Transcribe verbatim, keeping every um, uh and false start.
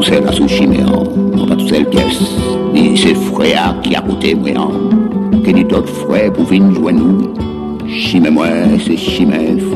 seul à sous chimé, non pas tout seul pièce, ni c'est frère qui a côté moi, que dit d'autres frères pour venir jouer nous. Chimé moi, c'est chimé